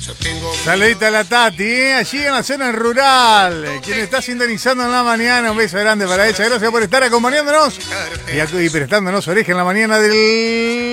Saludita a la Tati, allí en la zona rural, quien está sintonizando en la mañana. Un beso grande para ella. Gracias por estar acompañándonos y prestándonos oreja en la mañana del